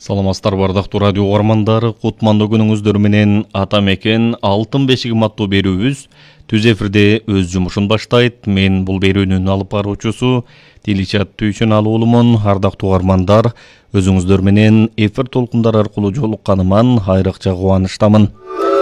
Саламатсыздар бардактуу радио угармандары, кутмандуу күнүңүздөр менен ата мекен алтын бешигим аттуу берүүбүз түз эфирде өз жумушун баштайт. Мен бул берүүнүн алып баруучусу Дилишат Түйшөналы уулумун. Ардактуу угармандар, өзүңүздөр менен эфир толкундары аркылуу жолукканыман айрыкча кубанычтамын.